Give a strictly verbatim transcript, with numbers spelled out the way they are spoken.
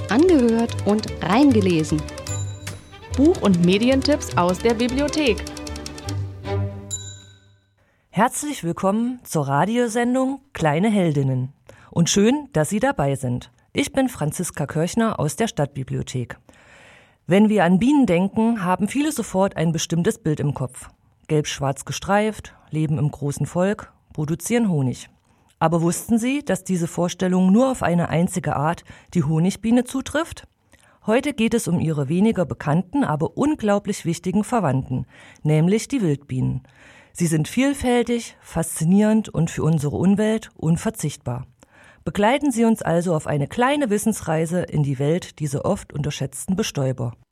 angehört und reingelesen. Buch- und Medientipps aus der Bibliothek. Herzlich willkommen zur Radiosendung Kleine Heldinnen. Und schön, dass Sie dabei sind. Ich bin Franziska Kirchner aus der Stadtbibliothek. Wenn wir an Bienen denken, haben viele sofort ein bestimmtes Bild im Kopf. Gelb-schwarz gestreift, leben im großen Volk, produzieren Honig. Aber wussten Sie, dass diese Vorstellung nur auf eine einzige Art, die Honigbiene, zutrifft? Heute geht es um ihre weniger bekannten, aber unglaublich wichtigen Verwandten, nämlich die Wildbienen. Sie sind vielfältig, faszinierend und für unsere Umwelt unverzichtbar. Begleiten Sie uns also auf eine kleine Wissensreise in die Welt dieser oft unterschätzten Bestäuber.